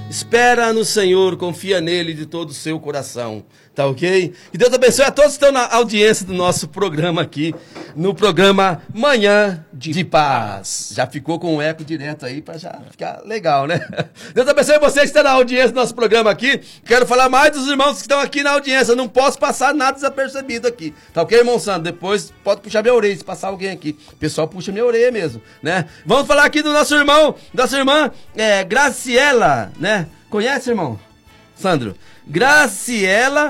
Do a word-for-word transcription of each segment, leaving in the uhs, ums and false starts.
Espera no Senhor, confia nele de todo o seu coração. Tá ok? Que Deus abençoe a todos que estão na audiência do nosso programa aqui, no programa Manhã de, de Paz. Já ficou com um eco direto aí para já ficar legal, né? Deus abençoe vocês que estão na audiência do nosso programa aqui. Quero falar mais dos irmãos que estão aqui na audiência. Não posso passar nada desapercebido aqui. Tá ok, irmão Sandro? Depois pode puxar minha orelha, se passar alguém aqui. O pessoal puxa minha orelha mesmo, né? Vamos falar aqui do nosso irmão, nossa irmã, é, Graciela, né? Conhece, irmão? Sandro? Graciela...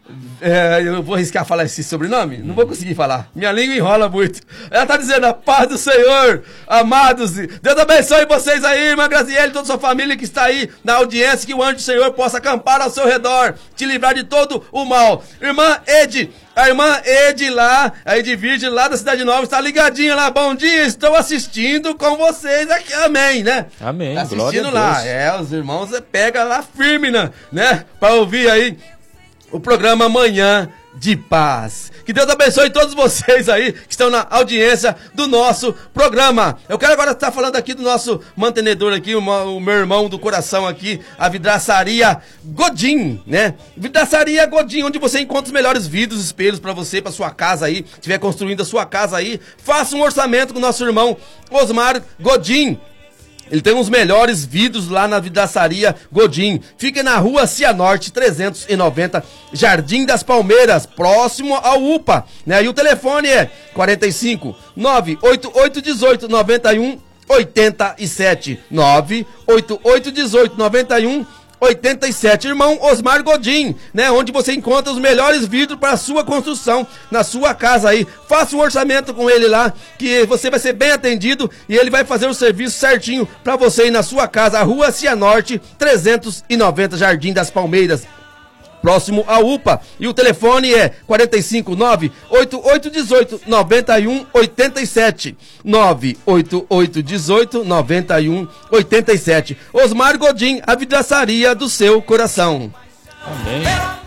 É, eu vou arriscar falar esse sobrenome? Não vou conseguir falar. Minha língua enrola muito. Ela tá dizendo, a paz do Senhor, amados. Deus abençoe vocês aí, irmã Graziele, toda a sua família que está aí na audiência, que o anjo do Senhor possa acampar ao seu redor, te livrar de todo o mal. Irmã Ed, a irmã Ed lá, a Ed Virgem lá da Cidade Nova, está ligadinha lá. Bom dia, estou assistindo com vocês aqui. Amém, né? Amém, tá assistindo glória a lá. Deus. É, os irmãos pega lá firme, né? né? Para ouvir aí o programa Manhã de Paz. Que Deus abençoe todos vocês aí que estão na audiência do nosso programa. Eu quero agora estar falando aqui do nosso mantenedor aqui, o, o meu irmão do coração aqui, a Vidraçaria Godin, né? Vidraçaria Godin, onde você encontra os melhores vidros, espelhos para você, para sua casa aí, estiver construindo a sua casa aí, faça um orçamento com o nosso irmão Osmar Godin. Ele tem uns melhores vidros lá na Vidraçaria Godin. Fica na rua Cianorte, trezentos e noventa, Jardim das Palmeiras, próximo ao U P A. Né? E o telefone é quarenta e cinco, nove oito oito um oito, nove um oito sete. nove oito oito um oito, nove um oitenta e sete, irmão Osmar Godin, né, onde você encontra os melhores vidros para a sua construção, na sua casa aí. Faça um orçamento com ele lá, que você vai ser bem atendido e ele vai fazer o serviço certinho para você aí na sua casa, a rua Cianorte, trezentos e noventa, Jardim das Palmeiras, próximo ao U P A. E o telefone é quarenta e cinco, nove oito oito um oito, nove um oito sete. nove oito oito um oito, nove um oito sete. Osmar Godin, a vidraçaria do seu coração. Amém.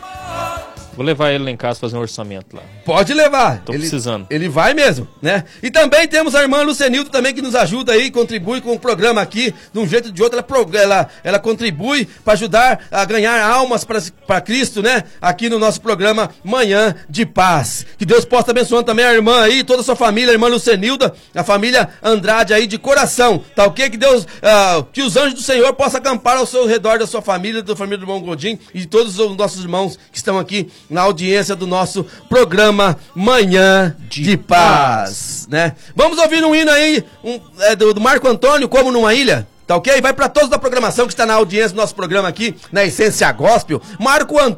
Vou levar ele lá em casa fazer um orçamento lá. Pode levar. Tô ele, precisando. Ele vai mesmo, né? E também temos a irmã Lucenildo também que nos ajuda aí, contribui com o programa aqui, de um jeito ou de outro, ela, ela, ela contribui para ajudar a ganhar almas para Cristo, né? Aqui no nosso programa Manhã de Paz. Que Deus possa abençoando também a irmã aí, toda a sua família, a irmã Lucenilda, a família Andrade aí de coração, tá ok? Que Deus, uh, que os anjos do Senhor possam acampar ao seu redor da sua família, da família do irmão Godin e de todos os nossos irmãos que estão aqui na audiência do nosso programa Manhã de, de Paz, né? Vamos ouvir um hino aí, um, é, do, do Marco Antônio, Como Numa Ilha, tá ok? Vai para todos da programação que está na audiência do nosso programa aqui, na Essência Gospel. Marco Antônio.